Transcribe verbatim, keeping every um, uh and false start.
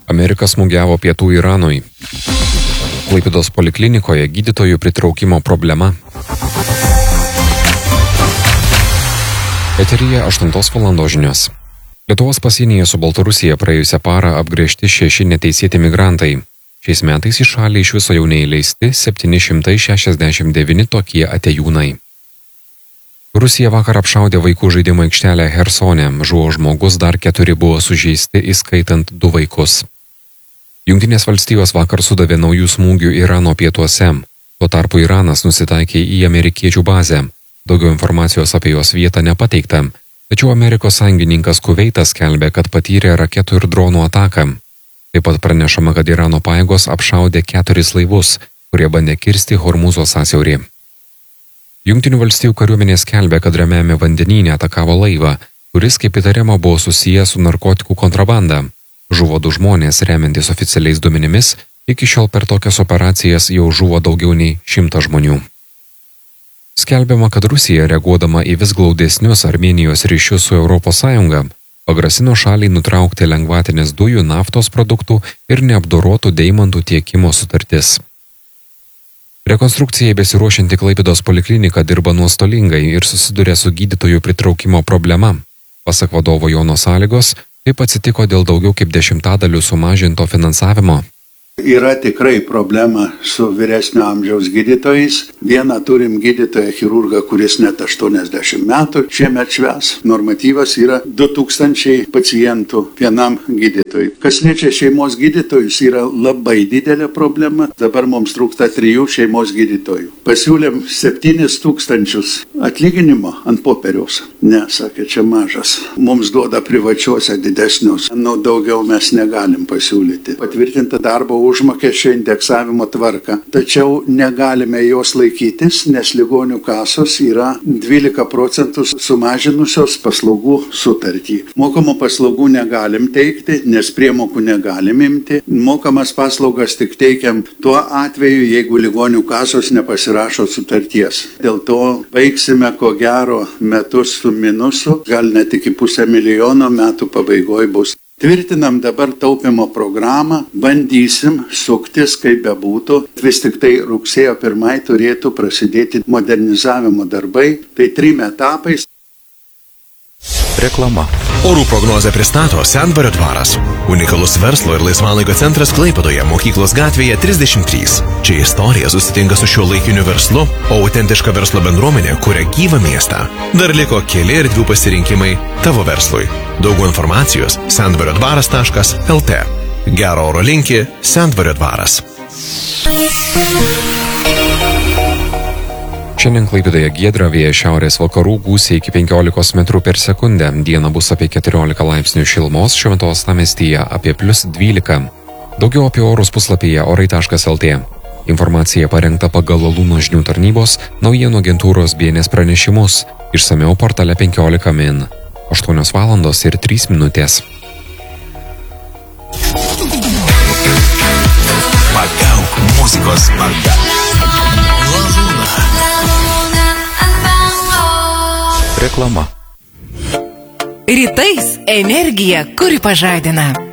Amerika smūgiavo pietų Iranui. Klaipėdos poliklinikoje gydytojų pritraukimo problema. Eteryje aštuntos valandos žinios. Lietuvos pasienyje su Baltarusija praėjusią parą apgręžti šeši neteisėti migrantai. Šiais metais į šalį iš viso jau neįleisti septyni šimtai šešiasdešimt devyni tokie atėjūnai. Rusija vakar apšaudė vaikų žaidimo aikštelę Hersone, žuvo žmogus, dar keturi buvo sužeisti, įskaitant du vaikus. Jungtinės valstijos vakar sudavė naujų smūgių Irano pietuose, tuo tarpu Iranas nusitaikė į amerikiečių bazę. Daugiau informacijos apie jos vietą nepateikta, tačiau Amerikos sąjungininkas Kuveitas skelbė, kad patyrė raketų ir dronų ataką. Taip pat pranešama, kad Irano pajėgos apšaudė keturis laivus, kurie bandė kirsti Hormūzo sąsiaurį. Jungtinių valstijų kariuomenė skelbė, kad Ramiajame vandenyne atakavo laivą, kuris, kaip įtariama, buvo susijęs su narkotikų kontrabanda. Žuvo du žmonės, remiantis oficialiais duomenimis, iki šiol per tokias operacijas jau žuvo daugiau nei šimtas žmonių. Skelbiama, kad Rusija, reaguodama į vis glaudesnius Armėnijos ryšius su Europos Sąjunga, pagrasino šaliai nutraukti lengvatinės dujų, naftos produktų ir neapdorotų deimantų tiekimo sutartis. Rekonstrukcijai besiruošianti Klaipėdos poliklinika dirba nuostolingai ir susiduria su gydytojų pritraukimo problema. Pasak vadovo Jono Sąlygos, taip atsitiko dėl daugiau kaip dešimtadalių sumažinto finansavimo. Yra tikrai problema su vyresnio amžiaus gydytojais. Vieną turim gydytoją chirurgą, kuris net aštuoniasdešimt metų šiemet švęs. Normatyvas yra du tūkstančiai pacientų vienam gydytojui. Kas liečia šeimos gydytojus, yra labai didelė problema. Dabar mums trūksta trijų šeimos gydytojų. Pasiūlėm septynis tūkstančius atlyginimo ant popieriaus. Ne, sakė, čia mažas. Mums duoda privačiuose didesnius. Nu, daugiau mes negalim pasiūlyti. Patvirtinta darbo užmokesčio indeksavimo tvarka. Tačiau negalime jos laikytis, nes ligonių kasos yra dvylika procentų sumažinusios paslaugų sutartį. Mokamų paslaugų negalim teikti, nes priemokų negalim imti. Mokamas paslaugas tik teikiam tuo atveju, jeigu ligonių kasos nepasirašo sutarties. Dėl to baigsime ko gero metus su minusu, gal net iki pusę milijono metų pabaigoje bus. Tvirtinam dabar taupimo programą, bandysim suktis, kaip bebūtų. Vis tik tai rugsėjo pirmai turėtų prasidėti modernizavimo darbai, tai trim etapais. Reklama. Orų prognozę pristato Sendvario dvaras. Unikalus verslo ir laisvalaikio centras Klaipėdoje, Mokyklos gatvėje trisdešimt trys. Čia istorija susitinka su šiuolaikiniu verslu, o autentiška verslo bendruomenė kuria gyvą miestą. Dar liko keli erdvių pasirinkimai tavo verslui. Daugiau informacijos sendvario dvaras taškas el te. Gero oro linki Sendvario dvaras. Šiandien Klaipėdoje giedra, vėjas šiaurės vakarų, gūsiai iki penkiolikos metrų per sekundę. Dieną bus apie keturiolika laipsnių šilumos, šiuo metu uostamiestyje apie plius dvylika. Daugiau apie orus puslapyje orai taškas el te. Informacija parengta pagal Alūno žinių tarnybos naujienų agentūros B N S pranešimus. Išsamiau portale penkiolika min. aštuonios valandos ir trys minutės. Pagauk muzikos banga. Reklama. Rytais energija, kuri pažadina.